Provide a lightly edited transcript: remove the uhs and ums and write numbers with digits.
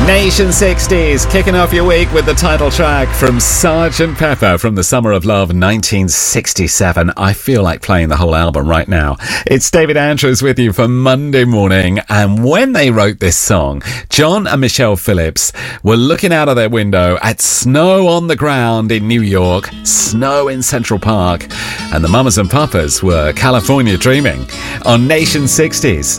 Nation 60s, kicking off your week with the title track from Sgt. Pepper from the Summer of Love 1967. I feel like playing the whole album right now. It's David Andrews with you for Monday morning. And when they wrote this song, John and Michelle Phillips were looking out of their window at snow on the ground in New York, snow in Central Park, and the Mamas and Papas were California dreaming on Nation 60s.